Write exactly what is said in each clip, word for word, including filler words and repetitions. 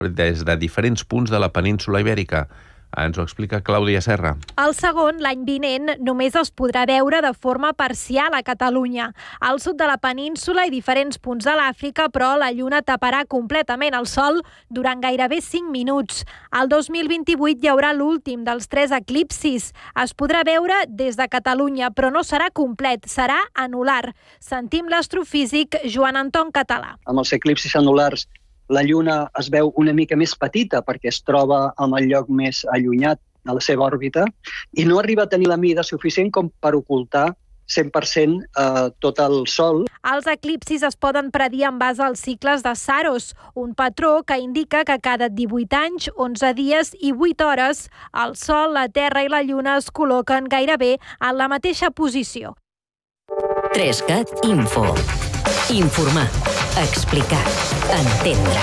des de diferents punts de la península Ibèrica. Ens ho explica Clàudia Serra. El segon, l'any vinent, només es podrà veure de forma parcial a Catalunya. Al sud de la península i diferents punts de l'Àfrica, però la lluna taparà completament el sol durant gairebé cinc minuts. El dos mil vint-i-vuit hi haurà l'últim dels tres eclipsis. Es podrà veure des de Catalunya, però no serà complet, serà anular. Sentim l'astrofísic Joan Anton Català. Amb els eclipsis anulars la lluna es veu una mica més petita perquè es troba en el lloc més allunyat de la seva òrbita i no arriba a tenir la mida suficient com per ocultar cent per cent eh, tot el sol. Els eclipsis es poden predir en base als cicles de Saros, un patró que indica que cada divuit anys, onze dies i vuit hores, el sol, la terra i la lluna es col·loquen gairebé en la mateixa posició. tres cat Info. Informar, explicar, entendre.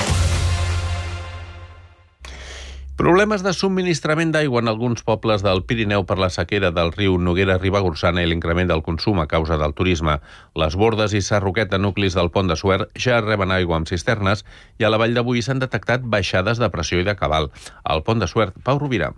Problemes de subministrament d'aigua en alguns pobles del Pirineu per la sequera del riu Noguera-Ribagorçana i l'increment del consum a causa del turisme. Les Bordes i Sarroqueta, nuclis del Pont de Suert, ja reben aigua amb cisternes i a la Vall de Boí s'han detectat baixades de pressió i de cabal. Al Pont de Suert, Pau Rovira.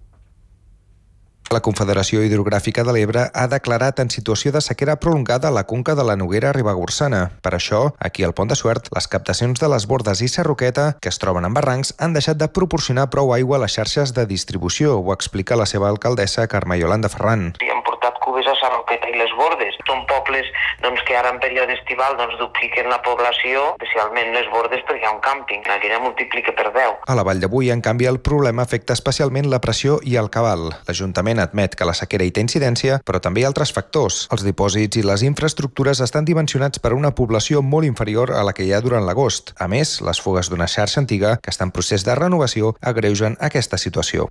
La Confederació Hidrogràfica de l'Ebre ha declarat en situació de sequera prolongada la conca de la Noguera Ribagorçana. Per això, aquí al Pont de Suert, les captacions de les Bordes i Sarroqueta, que es troben en barrancs, han deixat de proporcionar prou aigua a les xarxes de distribució, ho explica la seva alcaldessa Carme Iolanda Ferran. Hem portat cubes a Sarroqueta i les Bordes. Són pobles doncs, que ara en període estival doncs, dupliquen la població, especialment les Bordes perquè hi ha un càmping. Aquella multiplica per deu. A la Vall de Boí, en canvi, el problema afecta especialment la pressió i el cabal. L'Ajuntament admet que la sequera hi té incidència, però també hi ha altres factors. Els dipòsits i les infraestructures estan dimensionats per a una població molt inferior a la que hi ha durant l'agost. A més, les fugues d'una xarxa antiga, que està en procés de renovació, agreugen aquesta situació.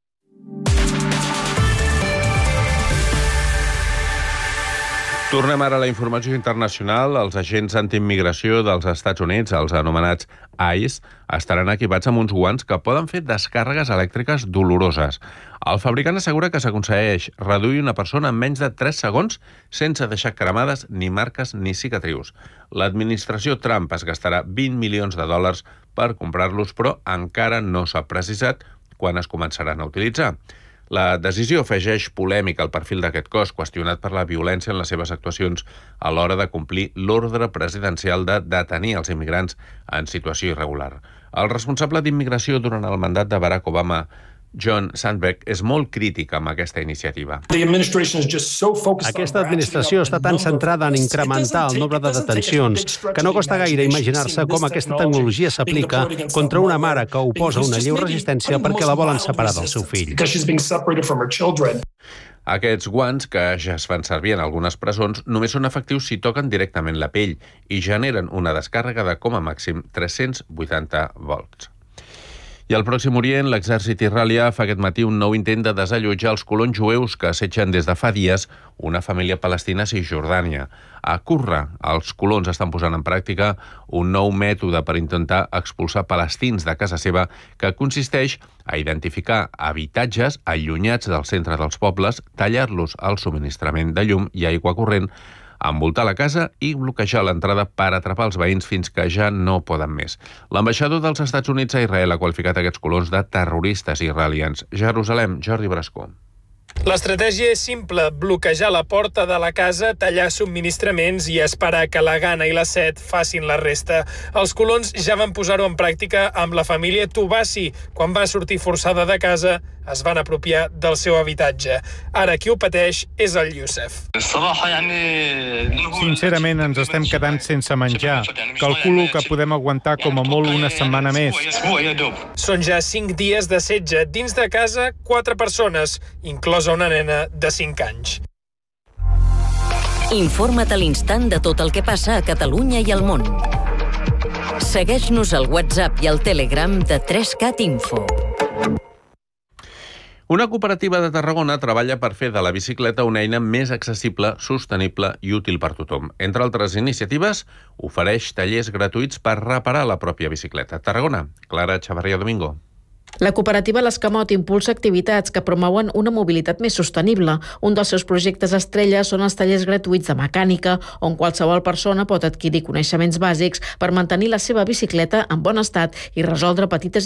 Tornem ara a la informació internacional. Els agents antiimmigració dels Estats Units, els anomenats ICE, estaran equipats amb uns guants que poden fer descàrregues elèctriques doloroses. El fabricant assegura que s'aconsegueix reduir una persona en menys de tres segons sense deixar cremades ni marques ni cicatrius. L'administració Trump es gastarà vint milions de dòlars per comprar-los, però encara no s'ha precisat quan es començaran a utilitzar. La decisió afegeix polèmica al perfil d'aquest cos, qüestionat per la violència en les seves actuacions a l'hora de complir l'ordre presidencial de detenir els immigrants en situació irregular. El responsable d'immigració durant el mandat de Barack Obama, John Sandberg, és molt crític amb aquesta iniciativa. Aquesta administració està tan centrada en incrementar el nombre de detencions que no costa gaire imaginar-se com aquesta tecnologia s'aplica contra una mare que oposa una lleu resistència perquè la volen separar del seu fill. Aquests guants, que ja es fan servir en algunes presons, només són efectius si toquen directament la pell i generen una descàrrega de com a màxim tres-cents vuitanta volts. I al Pròxim Orient, l'exèrcit israelià fa aquest matí un nou intent de desallotjar els colons jueus que assetgen des de fa dies una família palestina a Cisjordània. A Qurra, els colons estan posant en pràctica un nou mètode per intentar expulsar palestins de casa seva que consisteix a identificar habitatges allunyats del centre dels pobles, tallar-los el subministrament de llum i aigua corrent, envoltar la casa i bloquejar l'entrada per atrapar els veïns fins que ja no poden més. L'ambaixador dels Estats Units a Israel ha qualificat aquests colons de terroristes israelians. Jerusalem, Jordi Brasco. L'estratègia és simple, bloquejar la porta de la casa, tallar subministraments i esperar que la gana i la set facin la resta. Els colons ja van posar-ho en pràctica amb la família Tubassi. Quan va sortir forçada de casa, es van apropiar del seu habitatge. Ara qui ho pateix és el Youssef. Sincerament, ens estem quedant sense menjar. Calculo que podem aguantar com a molt una setmana més. Són ja cinc dies de setge. Dins de casa, quatre persones, inclosa una nena de cinc anys. Informa't a l'instant de tot el que passa a Catalunya i al món. Segueix-nos al WhatsApp i al Telegram de tres cat Info. Una cooperativa de Tarragona treballa per fer de la bicicleta una eina més accessible, sostenible i útil per tothom. Entre altres iniciatives, ofereix tallers gratuïts per reparar la pròpia bicicleta. Tarragona, Clara Chavarria Domingo. La cooperativa L'Escamot impulsa activitats que promouen una mobilitat més sostenible. Un dels seus projectes estrella són els tallers gratuïts de mecànica, on qualsevol persona pot adquirir coneixements bàsics per mantenir la seva bicicleta en bon estat i resoldre petites